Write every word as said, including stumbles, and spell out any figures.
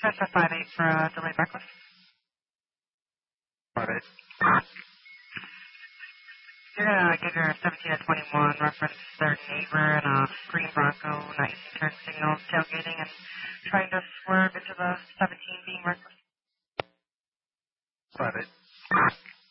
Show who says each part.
Speaker 1: Transfer five eight for uh, delayed breakfast.
Speaker 2: five eight.
Speaker 1: You're going to give your seventeen at twenty-one, reference their neighbor and a green Bronco, nice turn signals, tailgating, and trying to swerve into the seventeen being reckless.
Speaker 2: five eight.